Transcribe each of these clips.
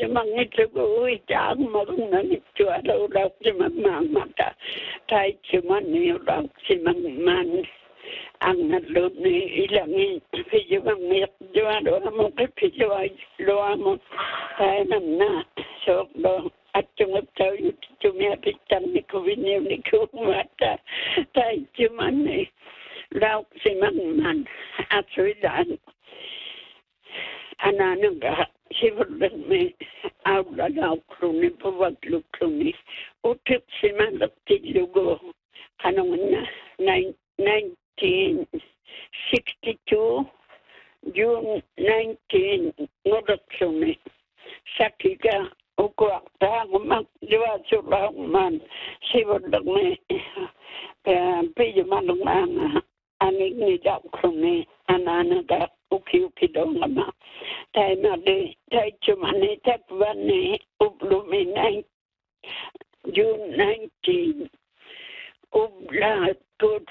mangitugo itang marunangito alaw si mamamata tayo chumani alaw si mangman ang nalod ni ilangin video mang medyo mo video lo mo tayo na so at yung tayo tumiyapitan ni kuvinyo ni kumata tayo chumani alaw si mangman at suidan ananaga sivulan me awla daw kroni pawaglo kroni utip si manaptilugo kanong na 1962 June 19 ngodot kroni sakiga ukwakta magdiwa sulaman sivulan me piyo manong anig ni daw kroni ananaga uki dong lama tay na de tay chumani takwane ublumi June 19 ubla good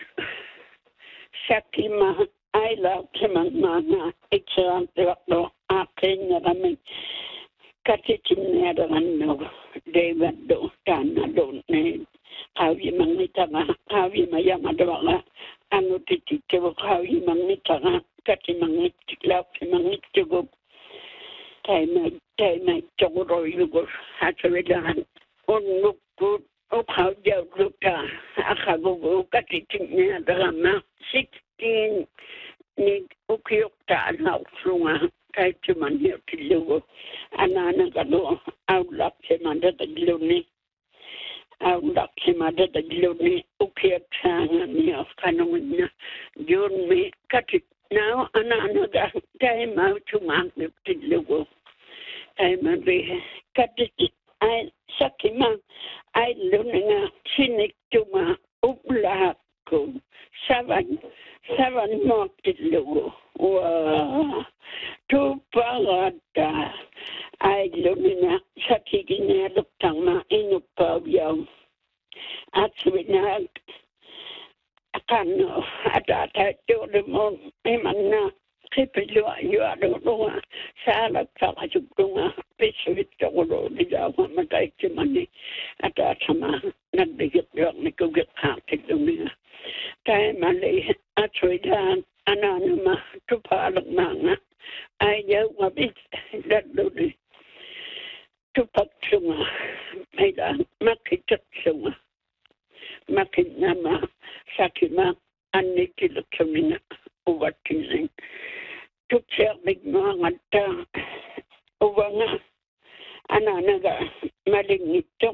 sakima I love kimana excellent do akin rami katitin naranno David do tana do ne awi mangitama awi mayama do ano titike awi mangitama kati mangitlap mangitgo time chogoro yugo hatwedan onuk how you look akago kati tinya drama 16 ni ukyokta na frunga kai tumani tilugo anana galo outlook semanda diluni outlook semanda diluni ukyokta ni afkanona jun me kati now another time out to mark the logo. I'm a cut I sakima I learning a cynic to my uplako 7 mark the logo. Wow, 2 parata I learning a satigina luptama in a pavio. Actually, Kano atata tole mo emana kepelo yo ado sala kala jukunga peswit tolo diga matai chimani atata ma nagdigit yo nikuget hakilumia tay mali atwida ananuma tupalak manga ayaw mabit dadodi tupak sunga maida makitak sunga makinama sakima annikilukamina uwakiling tukser bigmangata uwanga ananaga malingito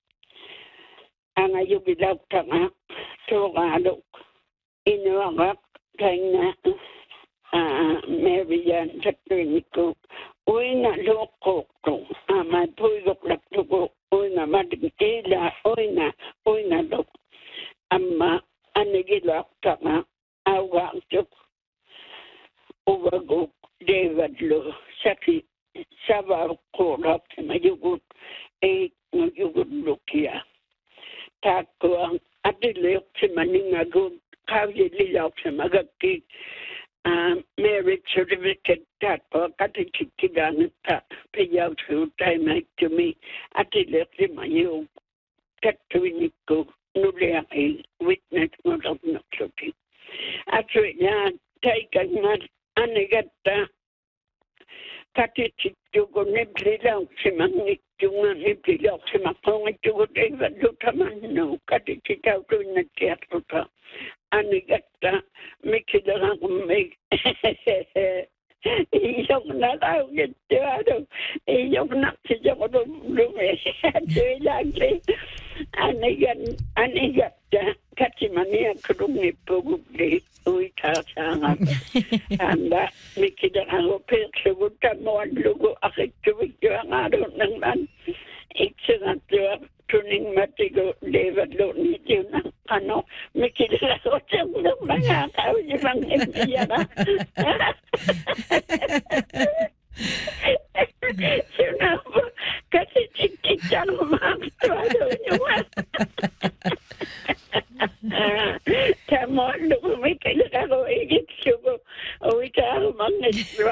anga yubilak tanga tugalok inuagak kanya Marian Tatriniko uina loko ama puigok laktuko uina madigila uina lok amma anigilak tanga awak uwagok David lo saki sabar kolak mayugut mayugut lukia tako adilok maningagut kawye lilok magaki marriage certificate that kati kikigan ta payout to time to me adilok mayu katwiniko nulia witness not of not looking actually take a anigata kati tugo neblila simangik tunga neblila simapong tugo eva lutamano kati titauto na teatro anigata mikidara me iyong na tao gito iyong na siya ko lume lagi anigata kati mania kurungi pugubli uitasanga anda mikidara ko perseguta mo lugo akituwid yung araw ng man iksinatyo tuning matigo David Loney yun ang mikidara ko siyang mga tao yung mga impiyara